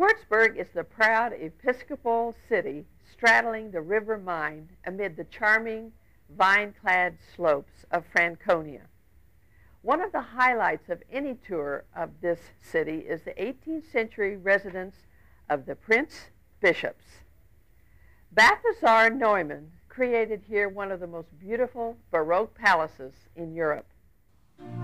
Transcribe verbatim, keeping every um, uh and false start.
Wartburg is the proud Episcopal city straddling the River Main amid the charming vine-clad slopes of Franconia. One of the highlights of any tour of this city is the eighteenth century residence of the Prince Bishops. Balthasar Neumann created here one of the most beautiful Baroque palaces in Europe.